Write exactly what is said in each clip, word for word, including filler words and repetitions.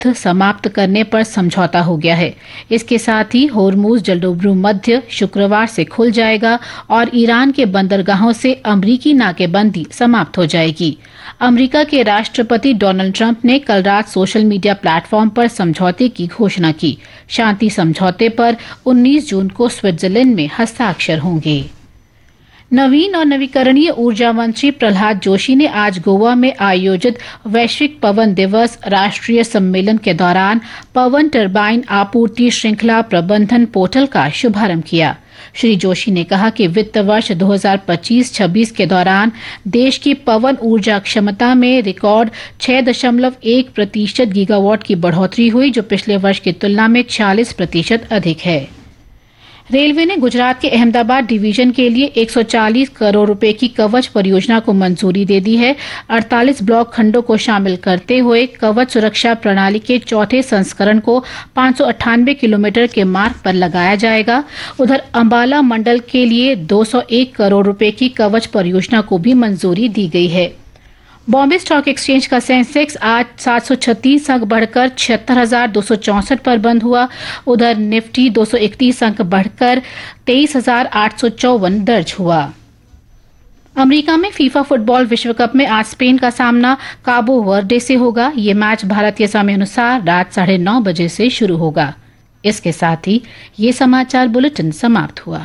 समाप्त करने पर समझौता हो गया है। इसके साथ ही होर्मुज जलडोब्रू मध्य शुक्रवार से खुल जाएगा और ईरान के बंदरगाहों से अमरीकी नाकेबंदी समाप्त हो जाएगी। अमरीका के राष्ट्रपति डोनाल्ड ट्रंप ने कल रात सोशल मीडिया प्लेटफॉर्म पर समझौते की घोषणा की। शांति समझौते पर उन्नीस जून को स्विट्जरलैंड में हस्ताक्षर होंगे। नवीन और नवीकरणीय ऊर्जा मंत्री प्रहलाद जोशी ने आज गोवा में आयोजित वैश्विक पवन दिवस राष्ट्रीय सम्मेलन के दौरान पवन टरबाइन आपूर्ति श्रृंखला प्रबंधन पोर्टल का शुभारंभ किया। श्री जोशी ने कहा कि वित्त वर्ष दो हज़ार पच्चीस छब्बीस के दौरान देश की पवन ऊर्जा क्षमता में रिकॉर्ड छह दशमलव एक प्रतिशत गीगावाट की बढ़ोतरी हुई, जो पिछले वर्ष की तुलना में छियालीस प्रतिशत अधिक है। रेलवे ने गुजरात के अहमदाबाद डिवीजन के लिए एक सौ चालीस करोड़ रुपए की कवच परियोजना को मंजूरी दे दी है। अड़तालीस ब्लॉक खंडों को शामिल करते हुए कवच सुरक्षा प्रणाली के चौथे संस्करण को पांच सौ अट्ठानवे किलोमीटर के मार्ग पर लगाया जाएगा। उधर अंबाला मंडल के लिए दो सौ एक करोड़ रुपए की कवच परियोजना को भी मंजूरी दी गई है। बॉम्बे स्टॉक एक्सचेंज का सेंसेक्स आज सात सौ छत्तीस अंक बढ़कर छिहत्तर हजार दो सौ चौसठ पर बंद हुआ। उधर निफ्टी दो सौ इकतीस अंक बढ़कर तेईस हजार आठ सौ चौवन दर्ज हुआ। अमेरिका में फीफा फुटबॉल विश्व कप में आज स्पेन का सामना काबो वर्दे से होगा। ये मैच भारतीय समय अनुसार रात साढ़े नौ बजे से शुरू होगा। इसके साथ ही ये समाचार बुलेटिन समाप्त हुआ।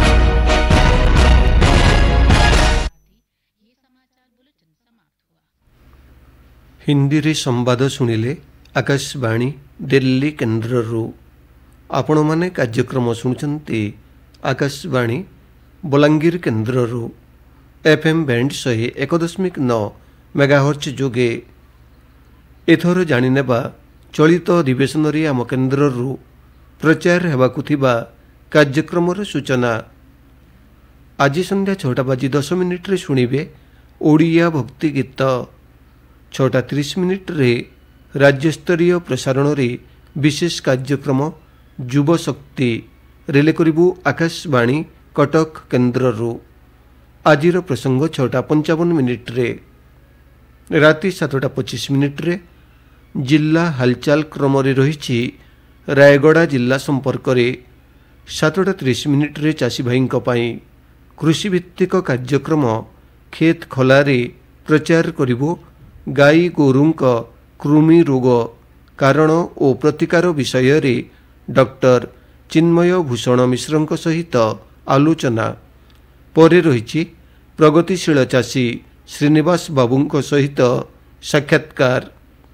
हिंदी रे संवाद शुणिले आकाशवाणी दिल्ली केन्द्ररू आपण माने कार्यक्रम शुणुचंती आकाशवाणी बलांगीर केन्द्ररू एफएम बैंड शहे एक दशमिक नौ मेगाहर्ट्ज जोगे। एथर जानिनेबा चलित अधिवेशन रे आम केन्द्ररू प्रचार हेबाकु थिबा कार्यक्रमर सूचना। आज संध्या छटा बाजी दस मिनिट रे शुणिबे ओडिया भक्ति गीत। छटा तीस मिनिट रे राज्यस्तरीय प्रसारण रे विशेष कार्यक्रम युव शक्ति रेले करिबु आकाशवाणी कटक केन्द्ररू। आजिर प्रसंग छटा पंचावन मिनिट रे। राति सातटा पचिश मिनिट रे जिला हालचाल क्रम रे रहिछि रायगड़ा जिला संपर्क रे। सातटा तीस मिनिट रे चाषी भाईंक पई कृषि भित्तिक कार्यक्रम खेत खोला रे प्रचार करिबु गाई गोरुंक कृमि रोग कारण और प्रतिकार विषय रे डॉक्टर चिन्मय भूषण मिश्रଙ୍କ सहित आलोचना। परे रहिछि प्रगतिशील चाषी श्रीनिवास बाबूଙ୍କ सहित साक्षात्कार।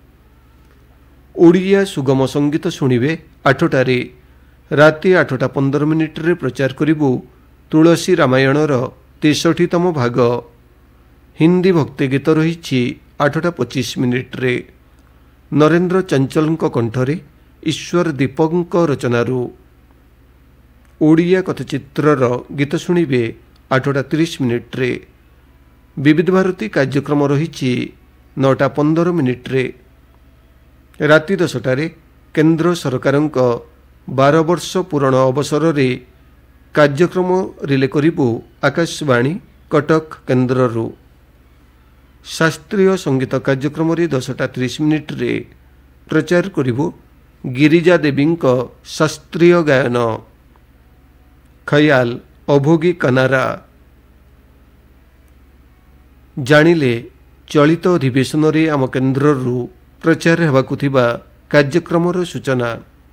ओडिया सुगम संगीत शुणिबे आठटारे। राति आठटा पंदर मिनिट रे प्रचार करिबु तुलसी रामायणर तेषठीतम भाग। हिंदी भक्ति गीत रहिछि आठटा पचिश मिनिट रे। नरेंद्र चंचल कंठरे ईश्वर दीपक रचनारू ओडिया कथचित्रर गीत शुणिबे आठटा तीस मिनिट रे। विविध भारती कार्यक्रम रहिछि नौटा पंदर मिनिट रे। राति दसटारे केंद्र सरकारक बारह वर्ष पूरण अवसर रे कार्यक्रम रिले करिबु आकाशवाणी कटक केन्द्ररू। शास्त्रीय संगीत कार्यक्रम रे दसटा तीस मिनिट रे प्रचार करिबु गिरिजा देवींक शास्त्रीय गायन खयाल अभोगी कनारा। जानिले चलित अधिवेशन रे आम केन्द्ररू प्रचार हेबाकु थिबा कार्यक्रमर सूचना।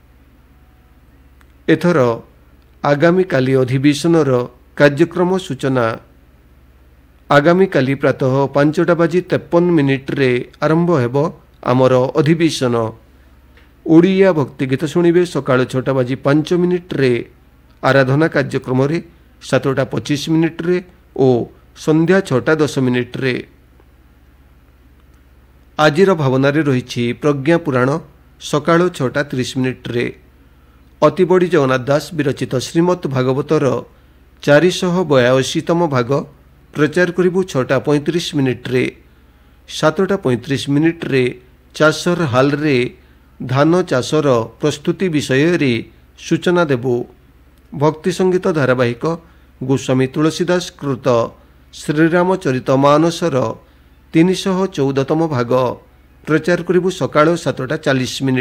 एथर आगामी काली अधिवेशनर कार्यक्रम सूचना। आगामी काली प्रातः पांचटा बाजी तेपन मिनिट रे आरंभ हेब आमर अधिवेशन। ओडिया भक्ति गीत शुणिबे सकाळ छटा बाजी पांच मिनिट रे। आराधना कार्यक्रम रे सातटा पचिश मिनिट रे और संध्या छटा दस मिनिट रे। आजिर भावना रे रहिछि प्रज्ञा पुराण सकाळ छटा तीस मिनिट रे। अतिबड़ी जगन्नाथ दास विरचित श्रीमद् भागवतर चारिशह बयाशीतम भाग प्रचार करिबु छटा पैंतीस मिनिट रे। सातटा पैंतीस मिनिट रे चाषर हाल रे धान चाषर प्रस्तुति विषय रे सूचना देबु। भक्ति संगीत धारावाहिक गोस्वामी तुलसीदास कृत श्रीरामचरित मानसर तीन सौ चौदहतम भाग ପ୍ରଚାର କରିବୁ ସକାଳ ସାତଟା ଚାଳିଶ ମିନିଟ୍